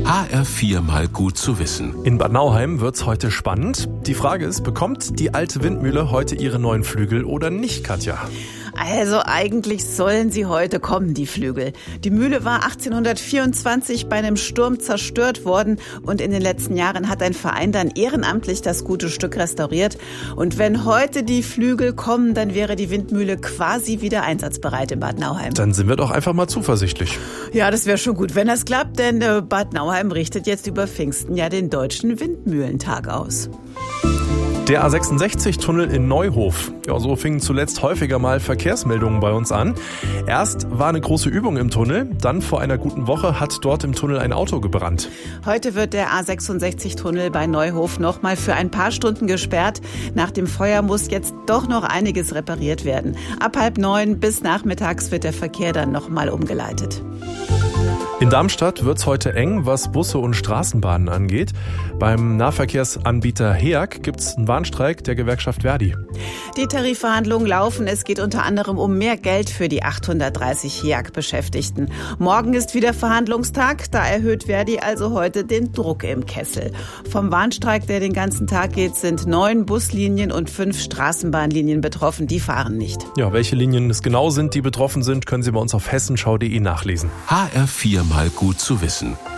HR4 mal gut zu wissen. In Bad Nauheim wird's heute spannend. Die Frage ist, bekommt die alte Windmühle heute ihre neuen Flügel oder nicht, Katja? Also eigentlich sollen sie heute kommen, die Flügel. Die Mühle war 1824 bei einem Sturm zerstört worden und in den letzten Jahren hat ein Verein dann ehrenamtlich das gute Stück restauriert. Und wenn heute die Flügel kommen, dann wäre die Windmühle quasi wieder einsatzbereit in Bad Nauheim. Dann sind wir doch einfach mal zuversichtlich. Ja, das wäre schon gut, wenn das klappt, denn Bad Nauheim richtet jetzt über Pfingsten ja den Deutschen Windmühlentag aus. Der A66-Tunnel in Neuhof. Ja, so fingen zuletzt häufiger mal Verkehrsmeldungen bei uns an. Erst war eine große Übung im Tunnel, dann vor einer guten Woche hat dort im Tunnel ein Auto gebrannt. Heute wird der A66-Tunnel bei Neuhof noch mal für ein paar Stunden gesperrt. Nach dem Feuer muss jetzt doch noch einiges repariert werden. Ab 8:30 bis nachmittags wird der Verkehr dann noch mal umgeleitet. In Darmstadt wird's heute eng, was Busse und Straßenbahnen angeht. Beim Nahverkehrsanbieter HEAG gibt's einen Warnstreik der Gewerkschaft Verdi. Die Tarifverhandlungen laufen. Es geht unter anderem um mehr Geld für die 830 HEAG-Beschäftigten. Morgen ist wieder Verhandlungstag. Da erhöht Verdi also heute den Druck im Kessel. Vom Warnstreik, der den ganzen Tag geht, sind 9 Buslinien und 5 Straßenbahnlinien betroffen. Die fahren nicht. Ja, welche Linien es genau sind, die betroffen sind, können Sie bei uns auf hessenschau.de nachlesen. HR4 mal gut zu wissen.